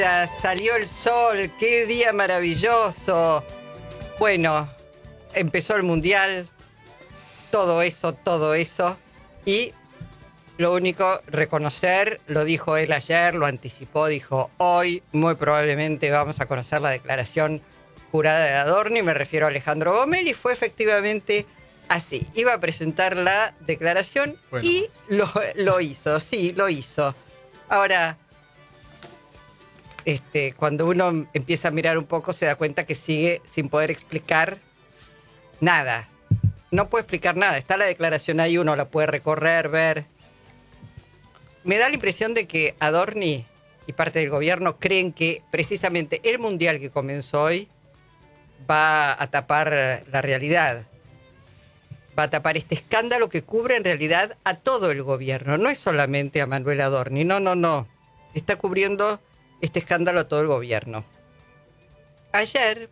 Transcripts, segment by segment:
Salió el sol, qué día maravilloso. Bueno, empezó el mundial, todo eso. Y lo único, reconocer, lo dijo él ayer, lo anticipó, dijo hoy, muy probablemente vamos a conocer la declaración jurada de Adorni, me refiero a Alejandro Gómez, y fue efectivamente así. Iba a presentar la declaración y lo hizo, sí, lo hizo. Ahora, cuando uno empieza a mirar un poco se da cuenta que sigue sin poder explicar nada. No puede explicar nada. Está la declaración ahí, uno la puede recorrer, ver. Me da la impresión de que Adorni y parte del gobierno creen que precisamente el mundial que comenzó hoy va a tapar la realidad. Va a tapar este escándalo que cubre en realidad a todo el gobierno. No es solamente a Manuel Adorni. No. Está cubriendo este escándalo a todo el gobierno. Ayer,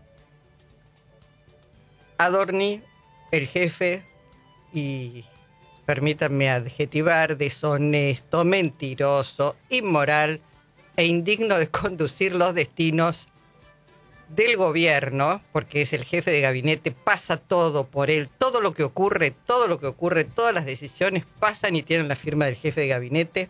Adorni, el jefe, y permítanme adjetivar, deshonesto, mentiroso, inmoral e indigno de conducir los destinos del gobierno, porque es el jefe de gabinete, pasa todo por él, todo lo que ocurre, todas las decisiones pasan y tienen la firma del jefe de gabinete.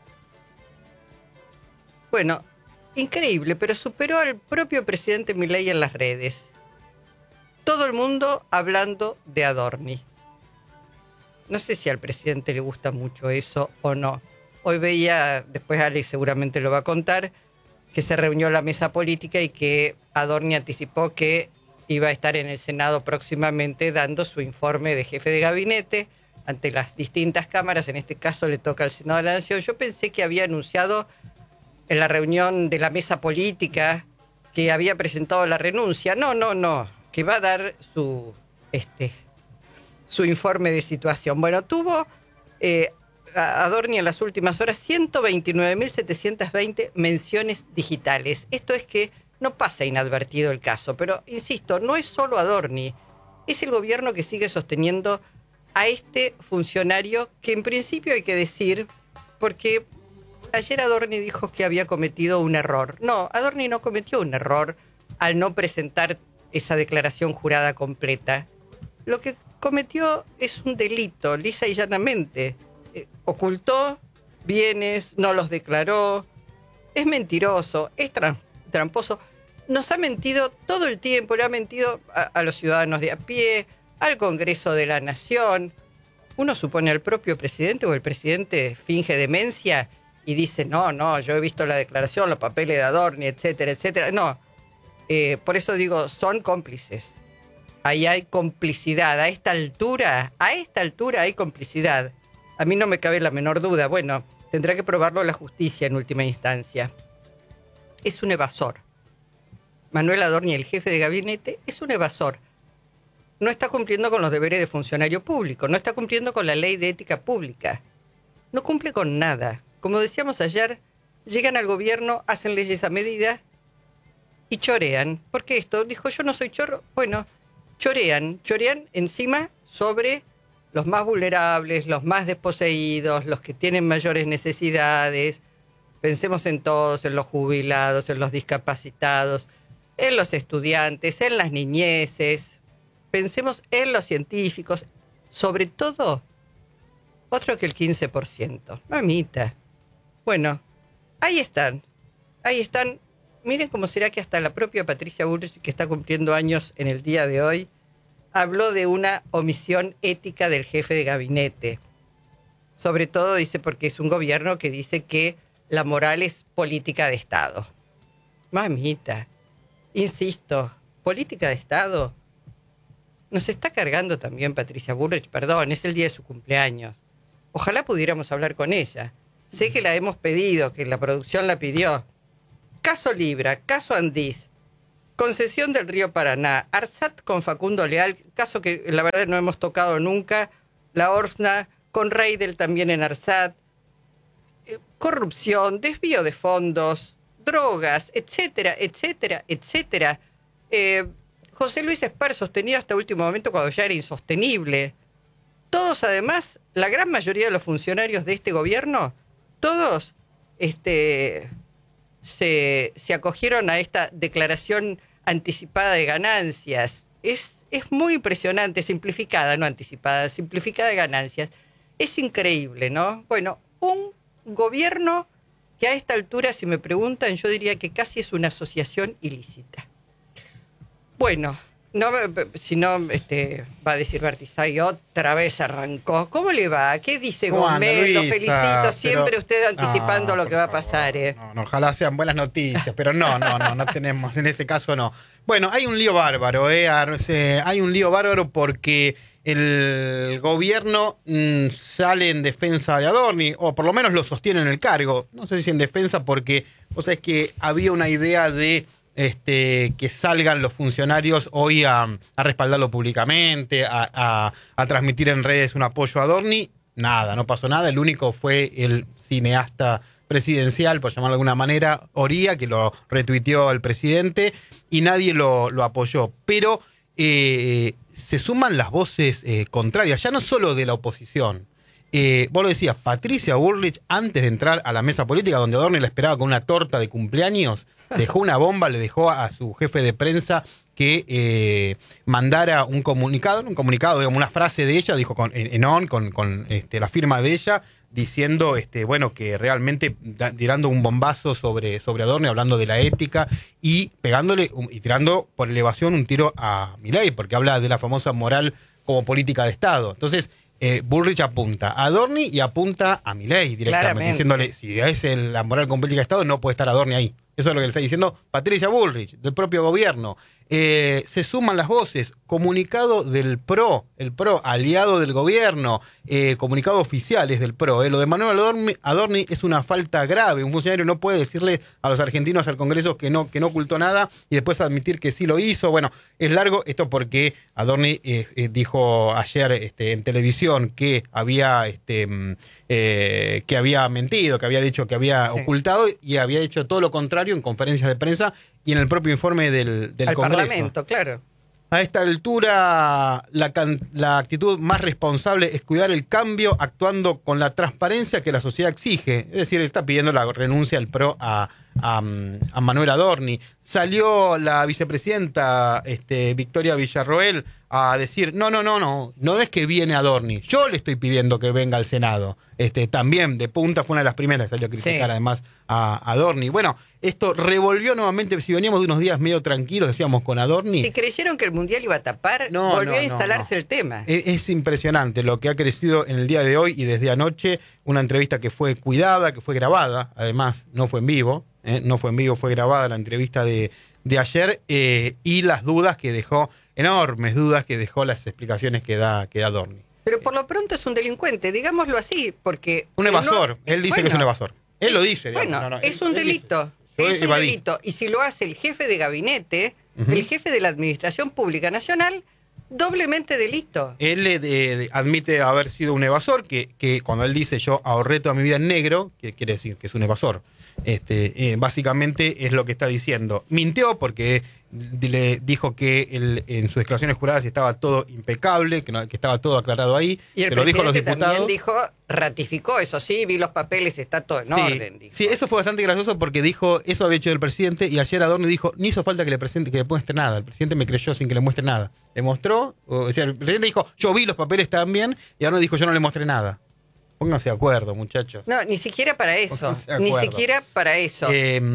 Bueno, increíble, pero superó al propio presidente Milei en las redes. Todo el mundo hablando de Adorni. No sé si al presidente le gusta mucho eso o no. Hoy veía, después Alex seguramente lo va a contar, que se reunió la mesa política y que Adorni anticipó que iba a estar en el Senado próximamente dando su informe de jefe de gabinete ante las distintas cámaras. En este caso le toca al Senado de la Nación. Yo pensé que había anunciado en la reunión de la mesa política que había presentado la renuncia. No, que va a dar su informe de situación. Bueno, tuvo Adorni en las últimas horas 129.720 menciones digitales. Esto es que no pasa inadvertido el caso, pero insisto, no es solo Adorni, es el gobierno que sigue sosteniendo a este funcionario que en principio hay que decir, porque ayer Adorni dijo que había cometido un error. No, Adorni no cometió un error al no presentar esa declaración jurada completa. Lo que cometió es un delito, lisa y llanamente. Ocultó bienes, no los declaró, es mentiroso, es tramposo. Nos ha mentido todo el tiempo, le ha mentido a los ciudadanos de a pie, al Congreso de la Nación. Uno supone al propio presidente o el presidente finge demencia y dice, no, yo he visto la declaración, los papeles de Adorni, etcétera. No, por eso digo, son cómplices. Ahí hay complicidad, a esta altura hay complicidad. A mí no me cabe la menor duda. Bueno, tendrá que probarlo la justicia en última instancia. Es un evasor. Manuel Adorni, el jefe de gabinete, es un evasor. No está cumpliendo con los deberes de funcionario público, no está cumpliendo con la ley de ética pública. No cumple con nada. Como decíamos ayer, llegan al gobierno, hacen leyes a medida y chorean. ¿Por qué esto? Dijo, yo no soy chorro. Bueno, chorean encima sobre los más vulnerables, los más desposeídos, los que tienen mayores necesidades. Pensemos en todos, en los jubilados, en los discapacitados, en los estudiantes, en las niñeces. Pensemos en los científicos, sobre todo, otro que el 15%. Mamita. Bueno, ahí están. Miren cómo será que hasta la propia Patricia Bullrich, que está cumpliendo años en el día de hoy, habló de una omisión ética del jefe de gabinete. Sobre todo, dice, porque es un gobierno que dice que la moral es política de Estado. Mamita, insisto, política de Estado. Nos está cargando también Patricia Bullrich, perdón, es el día de su cumpleaños. Ojalá pudiéramos hablar con ella. Sé que la hemos pedido, que la producción la pidió. Caso Libra, caso Andís, concesión del río Paraná, ARSAT con Facundo Leal, caso que la verdad no hemos tocado nunca, la Orsna con Reidel también en ARSAT, corrupción, desvío de fondos, drogas, etcétera. José Luis Espar sostenido hasta último momento cuando ya era insostenible. Todos además, la gran mayoría de los funcionarios de este gobierno, todos se acogieron a esta declaración anticipada de ganancias. Es muy impresionante, simplificada, no anticipada, simplificada de ganancias. Es increíble, ¿no? Bueno, un gobierno que a esta altura, si me preguntan, yo diría que casi es una asociación ilícita. Bueno, no, si no, va a decir Bartizay, otra vez arrancó. ¿Cómo le va? ¿Qué dice Gómez? Lo felicito, siempre usted anticipando lo que va a pasar. No, ojalá sean buenas noticias, pero no tenemos, en este caso no. Bueno, hay un lío bárbaro, hay un lío bárbaro porque el gobierno sale en defensa de Adorni, o por lo menos lo sostiene en el cargo. No sé si en defensa porque, o sea, es que había una idea de que salgan los funcionarios hoy a respaldarlo públicamente, a transmitir en redes un apoyo a Adorni. Nada, no pasó nada. El único fue el cineasta presidencial, por llamarlo de alguna manera, Oría, que lo retuiteó el presidente, y nadie lo apoyó. Pero se suman las voces contrarias, ya no solo de la oposición. Vos lo decías, Patricia Bullrich, antes de entrar a la mesa política, donde Adorni la esperaba con una torta de cumpleaños, dejó una bomba, le dejó a su jefe de prensa que mandara un comunicado, digamos, una frase de ella, dijo con la firma de ella, diciendo bueno, que realmente tirando un bombazo sobre Adorni, hablando de la ética y pegándole y tirando por elevación un tiro a Milei, porque habla de la famosa moral como política de Estado. Entonces, Bullrich apunta a Adorni y apunta a Milei directamente, claramente, diciéndole, si es la moral como política de Estado, no puede estar Adorni ahí. Eso es lo que le está diciendo Patricia Bullrich, del propio gobierno. Se suman las voces, comunicado del PRO, el PRO aliado del gobierno, comunicado oficial es del PRO. Lo de Manuel Adorni es una falta grave. Un funcionario no puede decirle a los argentinos, al Congreso, que no ocultó nada y después admitir que sí lo hizo. Bueno, es largo esto porque Adorni dijo ayer en televisión que había mentido, que había dicho que había ocultado y había hecho todo lo contrario en conferencias de prensa y en el propio informe del Congreso. Parlamento, claro. A esta altura, la actitud más responsable es cuidar el cambio actuando con la transparencia que la sociedad exige. Es decir, él está pidiendo la renuncia del PRO a Manuel Adorni. Salió la vicepresidenta Victoria Villarroel a decir, no es que viene Adorni, yo le estoy pidiendo que venga al Senado. También de punta fue una de las primeras que salió a criticar además a Adorni. Bueno, esto revolvió nuevamente, si veníamos de unos días medio tranquilos, decíamos con Adorni. Si creyeron que el Mundial iba a tapar, volvió a instalarse el tema. Es impresionante lo que ha crecido en el día de hoy y desde anoche, una entrevista que fue cuidada, que fue grabada, además no fue en vivo, fue grabada la entrevista de ayer, y las dudas que dejó, enormes dudas que dejó las explicaciones que da Adorni. Pero por lo pronto es un delincuente, digámoslo así, porque... Un evasor, él dice que es un evasor. Él lo dice. Digamos, es un delito. Es un delito. Y si lo hace el jefe de gabinete, el jefe de la Administración Pública Nacional, doblemente delito. Él admite haber sido un evasor, que cuando él dice yo ahorré toda mi vida en negro, que quiere decir que es un evasor. Básicamente es lo que está diciendo. Mintió porque le dijo que en sus declaraciones juradas estaba todo impecable, que estaba todo aclarado ahí. Y el presidente lo dijo a los diputados. También ratificó eso, sí, vi los papeles, está todo en orden. Dijo. Sí, eso fue bastante gracioso porque dijo, eso había hecho el presidente, y ayer Adorni dijo, ni hizo falta que le muestre nada. El presidente me creyó sin que le muestre nada. Le mostró, o sea, el presidente dijo, yo vi los papeles también, y Adorni dijo, yo no le mostré nada. Pónganse de acuerdo, muchachos. No, ni siquiera para eso. Ni siquiera para eso.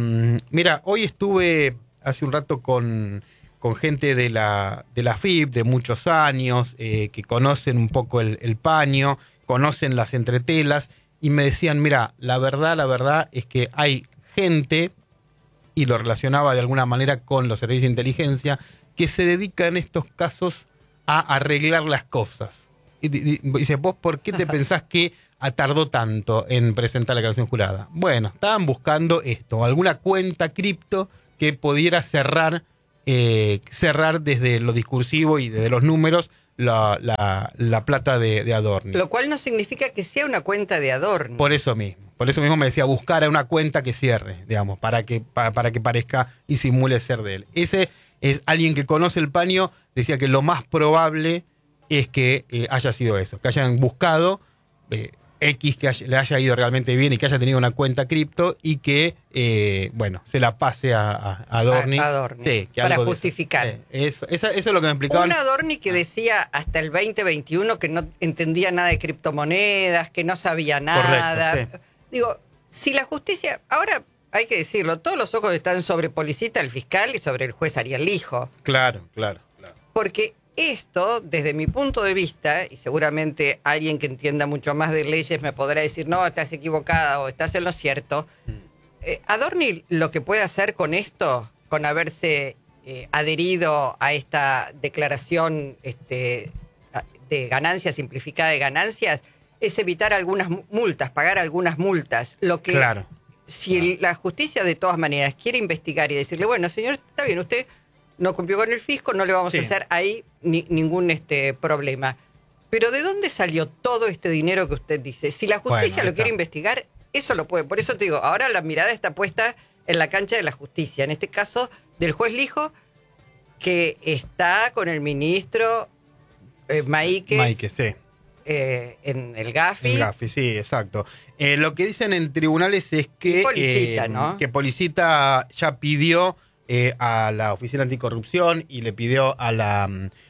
Mira, hoy estuve hace un rato con gente de la FIP de muchos años, que conocen un poco el paño, conocen las entretelas, y me decían, mira, la verdad es que hay gente, y lo relacionaba de alguna manera con los servicios de inteligencia, que se dedica en estos casos a arreglar las cosas. Y dice, ¿vos por qué te pensás que tardó tanto en presentar la declaración jurada? Bueno, estaban buscando esto, alguna cuenta cripto que pudiera cerrar desde lo discursivo y desde los números la plata de Adorni. Lo cual no significa que sea una cuenta de Adorni. Por eso mismo me decía, buscar a una cuenta que cierre, digamos, para que parezca y simule ser de él. Ese es alguien que conoce el paño, decía que lo más probable es que haya sido eso, que hayan buscado X que le haya ido realmente bien y que haya tenido una cuenta cripto y que, se la pase a Adorni. A Adorni, sí, que para algo justificar. Eso es lo que me explicaban. Un Adorni que decía hasta el 2021 que no entendía nada de criptomonedas, que no sabía nada. Correcto, sí. Digo, si la justicia... Ahora hay que decirlo, todos los ojos están sobre Policita, el fiscal, y sobre el juez Ariel Lijo. Claro. Porque esto, desde mi punto de vista, y seguramente alguien que entienda mucho más de leyes me podrá decir, no, estás equivocada o estás en lo cierto. Adorni lo que puede hacer con esto, con haberse adherido a esta declaración de ganancias, simplificada de ganancias, es evitar algunas multas, pagar algunas multas. Lo que, claro. Si la justicia de todas maneras quiere investigar y decirle, bueno, señor, está bien, usted no cumplió con el fisco, no le vamos a hacer ahí ningún problema. Pero ¿de dónde salió todo este dinero que usted dice? Si la justicia lo quiere investigar, eso lo puede. Por eso te digo, ahora la mirada está puesta en la cancha de la justicia. En este caso, del juez Lijo, que está con el ministro Maíquez, sí. En el GAFI. El GAFI, sí, exacto. Lo que dicen en tribunales es que Policita, ¿no? Que Policita ya pidió a la Oficina Anticorrupción y le pidió a la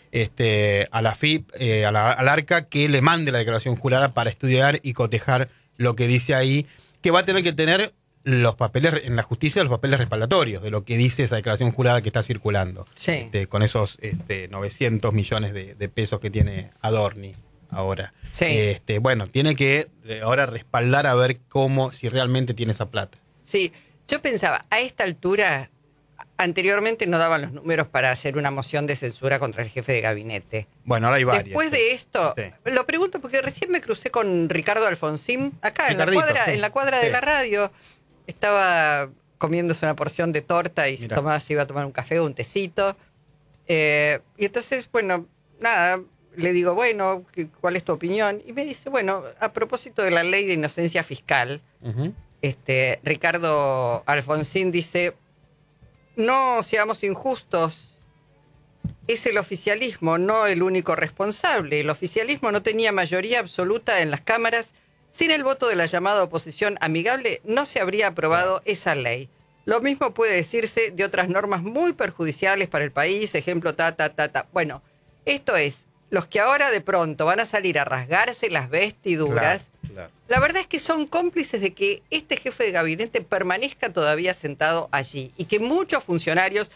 FIP, al ARCA, que le mande la declaración jurada para estudiar y cotejar lo que dice ahí, que va a tener que tener los papeles en la justicia, los papeles respaldatorios de lo que dice esa declaración jurada que está circulando. Sí. Con esos 900 millones de pesos que tiene Adorni ahora. Sí. Tiene que ahora respaldar a ver si realmente tiene esa plata. Sí, yo pensaba, a esta altura, anteriormente no daban los números para hacer una moción de censura contra el jefe de gabinete. Bueno, ahora hay varias. Después de esto, lo pregunto porque recién me crucé con Ricardo Alfonsín, acá en la cuadra de la radio. Estaba comiéndose una porción de torta y se iba a tomar un café o un tecito. Y entonces, bueno, nada, le digo, bueno, ¿cuál es tu opinión? Y me dice, bueno, a propósito de la ley de inocencia fiscal, Ricardo Alfonsín dice, no seamos injustos, es el oficialismo, no el único responsable. El oficialismo no tenía mayoría absoluta en las cámaras. Sin el voto de la llamada oposición amigable, no se habría aprobado esa ley. Lo mismo puede decirse de otras normas muy perjudiciales para el país, ejemplo, Bueno, esto es, los que ahora de pronto van a salir a rasgarse las vestiduras, claro. La verdad es que son cómplices de que este jefe de gabinete permanezca todavía sentado allí y que muchos funcionarios,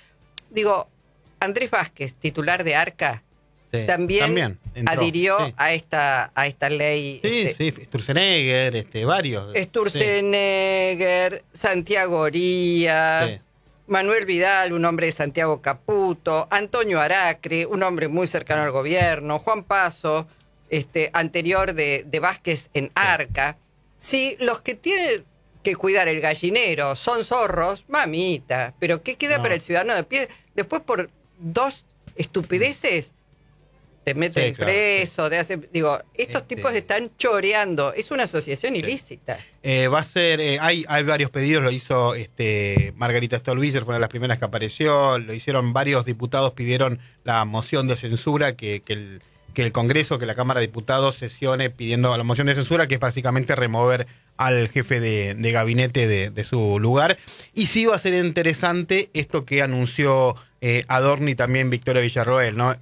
Andrés Vázquez, titular de ARCA, también entró, adhirió a esta ley. Sí, Sturzenegger, varios. Sturzenegger, Santiago Oría, Manuel Vidal, un hombre de Santiago Caputo, Antonio Aracre, un hombre muy cercano al gobierno, Juan Paso, anterior de Vázquez en ARCA. Si los que tienen que cuidar el gallinero son zorros, mamita, pero ¿qué queda para el ciudadano de pie? Después por 2 estupideces te meten preso, estos tipos están choreando, es una asociación ilícita. Va a ser, hay varios pedidos, lo hizo Margarita Stolbizer, fue una de las primeras que apareció, lo hicieron varios diputados, pidieron la moción de censura, que el Congreso, que la Cámara de Diputados sesione pidiendo la moción de censura, que es básicamente remover al jefe de gabinete de su lugar. Y sí va a ser interesante esto que anunció Adorni y también Victoria Villarroel, ¿no?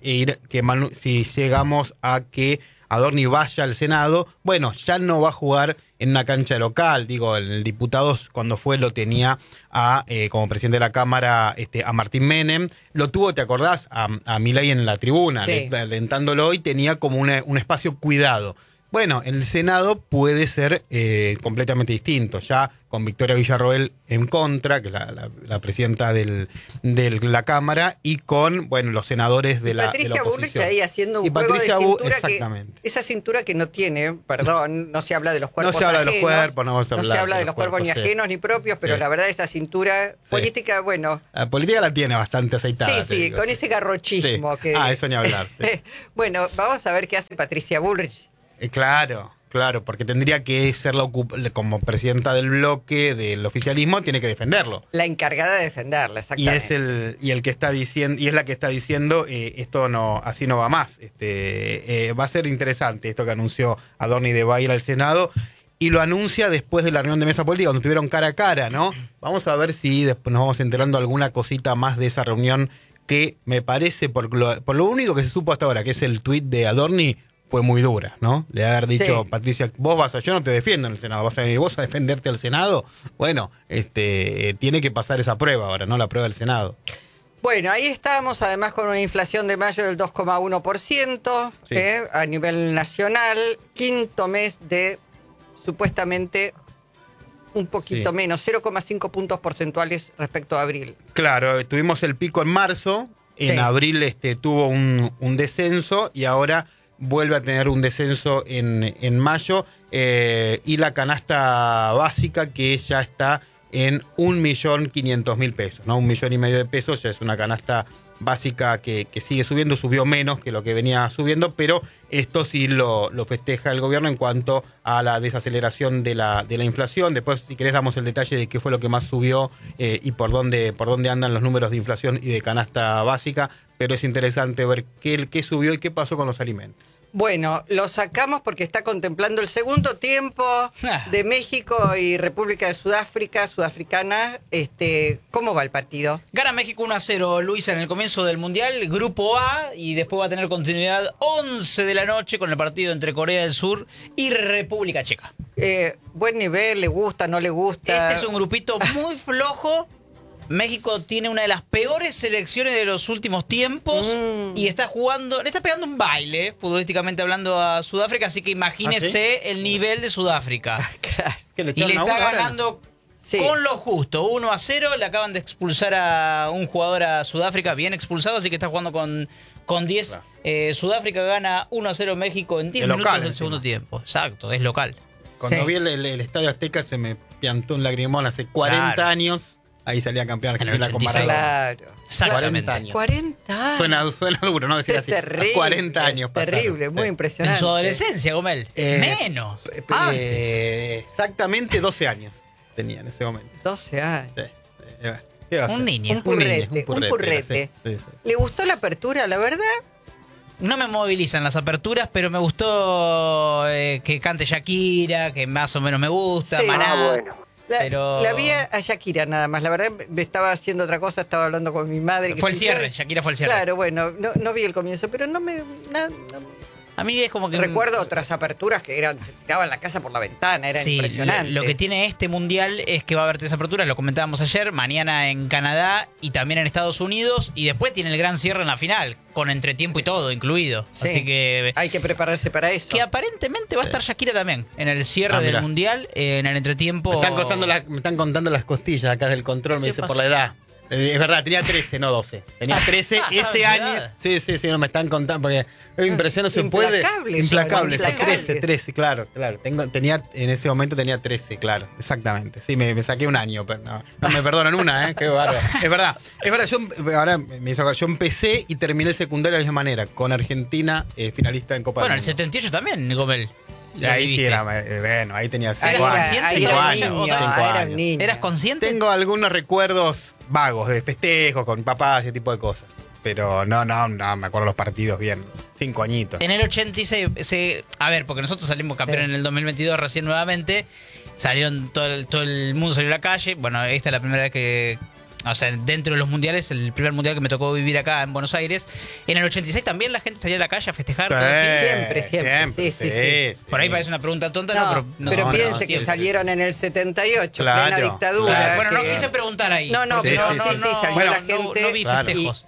Si llegamos a que Adorni vaya al Senado, bueno, ya no va a jugar en una cancha local. El diputado cuando fue lo tenía como presidente de la Cámara a Martín Menem. Lo tuvo, ¿te acordás? A Milei en la tribuna, alentándolo, y tenía como un espacio cuidado. Bueno, en el Senado puede ser completamente distinto, ya con Victoria Villarroel en contra, que es la presidenta de la Cámara, y con los senadores de la oposición. Patricia Bullrich ahí haciendo un juego de cintura, esa cintura que no tiene, no se habla de los cuerpos ajenos. No se habla de los cuerpos ni ajenos ni propios, pero la verdad esa cintura política, La política la tiene bastante aceitada. Sí, con ese garrochismo. Eso ni hablar. Bueno, vamos a ver qué hace Patricia Bullrich. Claro. Claro, porque tendría que ser como presidenta del bloque del oficialismo, tiene que defenderlo. La encargada de defenderla, exactamente. Y el que está diciendo, y es la que está diciendo, esto no, así no va más. Va a ser interesante esto que anunció Adorni de va a ir al Senado, y lo anuncia después de la reunión de mesa política, cuando estuvieron cara a cara, ¿no? Vamos a ver si después nos vamos enterando alguna cosita más de esa reunión, que me parece, por lo único que se supo hasta ahora, que es el tuit de Adorni, fue muy dura, ¿no? Le haber dicho, Patricia, yo no te defiendo en el Senado, vas a venir vos a defenderte al Senado. Bueno, tiene que pasar esa prueba ahora, ¿no? La prueba del Senado. Bueno, ahí estábamos además con una inflación de mayo del 2,1%, Sí. A nivel nacional, quinto mes de supuestamente un poquito menos, 0,5 puntos porcentuales respecto a abril. Claro, tuvimos el pico en marzo, en Sí. abril tuvo un descenso y ahora vuelve a tener un descenso en mayo, y la canasta básica que ya está en 1.500.000 pesos, ¿no? 1,5 millones de pesos, ya es una canasta básica que sigue subiendo, subió menos que lo que venía subiendo, pero esto sí lo festeja el gobierno en cuanto a la desaceleración de la inflación. Después, si querés, damos el detalle de qué fue lo que más subió y por dónde andan los números de inflación y de canasta básica, pero es interesante ver qué subió y qué pasó con los alimentos. Bueno, lo sacamos porque está contemplando el segundo tiempo de México y República de Sudafricana. ¿Cómo va el partido? Gana México 1-0, Luisa, en el comienzo del Mundial, Grupo A, y después va a tener continuidad 11 de la noche con el partido entre Corea del Sur y República Checa. Buen nivel, ¿le gusta, no le gusta? Este es un grupito muy flojo. México tiene una de las peores selecciones de los últimos tiempos y le está pegando un baile, futbolísticamente hablando, a Sudáfrica, así que imagínese el nivel de Sudáfrica. Claro. ¿Qué, le Y le echaron a está uno ahora? ganando Sí. con lo justo, 1-0, le acaban de expulsar a un jugador a Sudáfrica, bien expulsado, así que está jugando con 10. Claro. Sudáfrica gana 1-0 México en 10 Es minutos local, del encima. segundo tiempo. Exacto, es local. Cuando Sí. vi el Estadio Azteca se me piantó un lagrimón hace 40 Claro. años. Ahí salía campeón En el Argentina con 86. Maradona. Claro. Exactamente. 40 años. 40 años. Suena duro, ¿no? Decir Es así. terrible. 40 años pasaron. Terrible, muy Sí. impresionante. En su adolescencia, Gomel. Menos. Antes. Exactamente 12 años tenía en ese momento. 12 años. Sí. ¿Qué va a Un ser? niño. Un purrete, un purrete. Sí. ¿Le gustó la apertura, la verdad? No me movilizan las aperturas, pero me gustó que cante Shakira, que más o menos me gusta, Sí. Maná. bueno. La vi a Shakira nada más. La verdad, me estaba haciendo otra cosa, estaba hablando con mi madre. Fue el sí, cierre, Shakira fue el cierre. Claro, bueno, no vi el comienzo, pero no me... A mí es como que... Recuerdo otras aperturas que se tiraban la casa por la ventana, era Sí, impresionante. lo que tiene este mundial es que va a haber 3 aperturas, lo comentábamos ayer, mañana en Canadá y también en Estados Unidos, y después tiene el gran cierre en la final, con entretiempo y todo incluido. Sí, Así que... hay que prepararse para eso. Que aparentemente va a estar Shakira también en el cierre del mirá. mundial, en el entretiempo. Me están contando las costillas acá del control, me ¿Qué dice pasó? por la edad. Es verdad, tenía 13, no 12. Tenía 13 ¿sabes ese la año. edad? Sí, no me están contando porque es impresión, no se puede. Implacables, Implacable, son implacables. 13, claro. En ese momento tenía 13, claro, exactamente. Sí, me saqué un año, pero no me perdonan una, qué bárbaro. Es verdad, yo empecé y terminé el secundario de la misma manera, con Argentina finalista en Copa Bueno, el del Mundo. 78 también, Gomel. Y ahí sí era, bueno, ahí tenía 5 Ahí ¿Eras era- años. consciente? ahí Cinco era años, niño, cinco era años. niño. ¿Eras consciente? Tengo algunos recuerdos vagos de festejos con mi papá, ese tipo de cosas. Pero no, me acuerdo los partidos bien. 5 añitos. En el 86, a ver, porque nosotros salimos campeones en el 2022 recién nuevamente, salieron todo el mundo salió a la calle. Bueno, esta es la primera vez que, o sea, dentro de los mundiales, el primer mundial que me tocó vivir acá en Buenos Aires. En el 86 también la gente salía a la calle a festejar. todo así. Siempre. Sí. Por ahí parece una pregunta tonta, No, pero no, piense que entiendo. salieron en el 78, Claro, plena dictadura. claro. Bueno, no que- quise preguntar ahí. No, porque pero sí, salió Bueno, la gente. no vi Claro. festejos.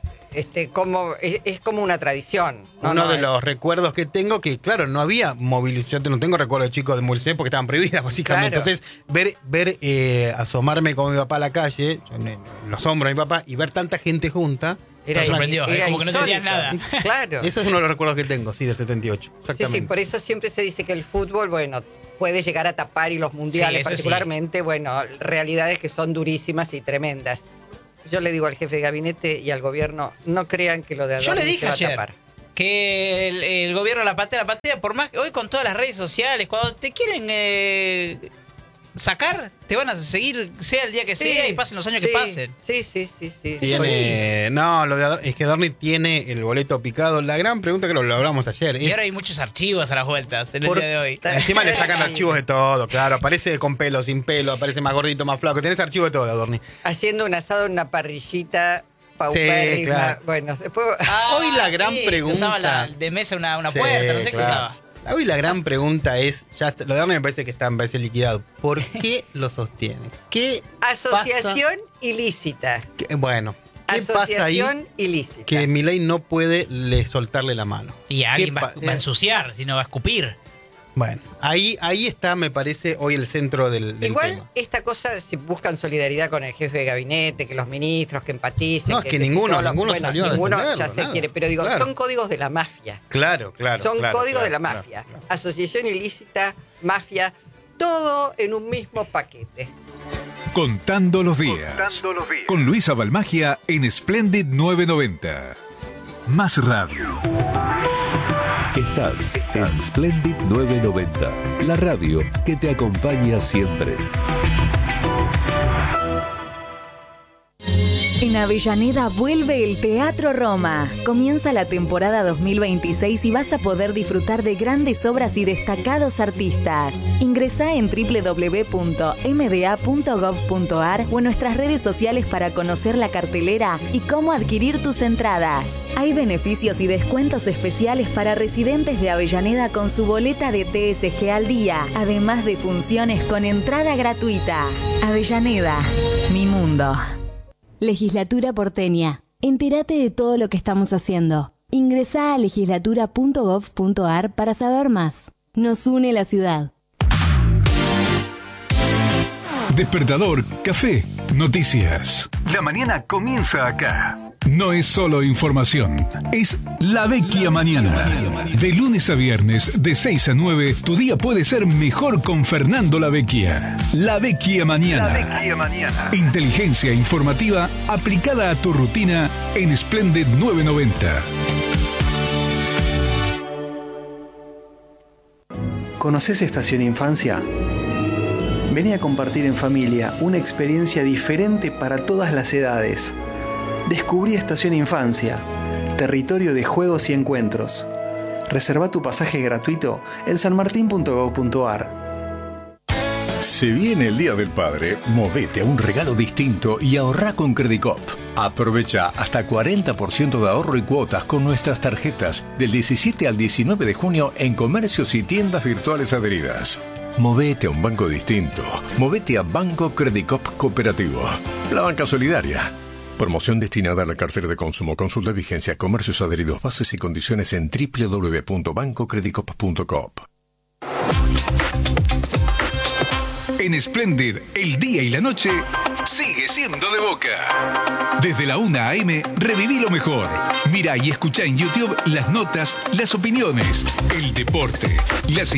Es como una tradición. Uno de es- los recuerdos que tengo, que claro, no había movilización, yo no tengo recuerdos de chicos de movilización porque estaban prohibidas, básicamente. Claro. Entonces, ver asomarme con mi papá a la calle, yo en los hombros de mi papá, y ver tanta gente junta, Te sorprendió, era como que no tenías insólito. nada. Claro. eso es uno de los recuerdos que tengo, sí, del 78. Sí, Exactamente. por eso siempre se dice que el fútbol, bueno, puede llegar a tapar y los mundiales Sí, eso sí. particularmente, bueno, realidades que son durísimas y tremendas. Yo le digo al jefe de gabinete y al gobierno, no crean que lo de Yo le Adorni dije se va a ayer. tapar. que el gobierno la patea, por más que hoy con todas las redes sociales, cuando te quieren sacar, te van a seguir, sea el día que sea, y pasen los años que pasen. Sí. No, es que Adorni tiene el boleto picado. La gran pregunta que lo hablamos ayer Y es... ahora hay muchos archivos a las vueltas en el día de hoy. Encima le sacan archivos de todo, claro. Aparece con pelo, sin pelo, aparece más gordito, más flaco. Tenés archivo de todo, Adorni. Haciendo un asado en una parrillita paupérrima. Sí, claro. Bueno, después... Hoy la gran pregunta... Usaba de mesa una Sí, puerta, no sé qué claro. usaba. Hoy la gran pregunta es, lo de Adorni me parece que está liquidado. ¿Por qué lo sostiene? ¿Qué Asociación ilícita. Bueno, ¿qué pasa ahí Asociación ilícita. que Milei no puede soltarle la mano? Y alguien va a ensuciar, si no va a escupir. Bueno, ahí está, me parece, hoy el centro del Igual tema. esta cosa, si buscan solidaridad con el jefe de gabinete, que los ministros, que empaticen. No, es que ninguno salió a ninguno defenderlo, ya se nada. quiere, pero digo, Claro. son códigos de la mafia. Claro. Son códigos claro, de la mafia. claro. Asociación ilícita, mafia, todo en un mismo paquete. Contando los días. Con Luisa Balmagia en Splendid 990. Más radio. Estás en Splendid 990, la radio que te acompaña siempre. En Avellaneda vuelve el Teatro Roma. Comienza la temporada 2026 y vas a poder disfrutar de grandes obras y destacados artistas. Ingresá en www.mda.gov.ar o en nuestras redes sociales para conocer la cartelera y cómo adquirir tus entradas. Hay beneficios y descuentos especiales para residentes de Avellaneda con su boleta de TSG al día, además de funciones con entrada gratuita. Avellaneda, mi mundo. Legislatura porteña. Entérate de todo lo que estamos haciendo. Ingresá a legislatura.gov.ar para saber más. Nos une la ciudad. Despertador, café, noticias. La mañana comienza acá. No es solo información, es La Vecchia Mañana. De lunes a viernes, de 6 a 9, tu día puede ser mejor con Fernando La Vecchia. La Vecchia Mañana. Inteligencia informativa aplicada a tu rutina en Splendid 990. ¿Conoces Estación Infancia? Vení a compartir en familia una experiencia diferente para todas las edades. Descubrí Estación Infancia, territorio de juegos y encuentros. Reserva tu pasaje gratuito en sanmartin.gov.ar. Se viene el Día del Padre, movete a un regalo distinto y ahorrá con Credicop. Aprovecha hasta 40% de ahorro y cuotas con nuestras tarjetas del 17 al 19 de junio en comercios y tiendas virtuales adheridas. Movete a un banco distinto. Movete a Banco Credicop Cooperativo. La banca solidaria. Promoción destinada a la cartera de consumo. Consulta vigencia, comercios adheridos, bases y condiciones en www.bancocredicop.com. En Splendid, el día y la noche sigue siendo de Boca. Desde la 1 a.m. reviví lo mejor. Mira y escucha en YouTube las notas, las opiniones, el deporte, las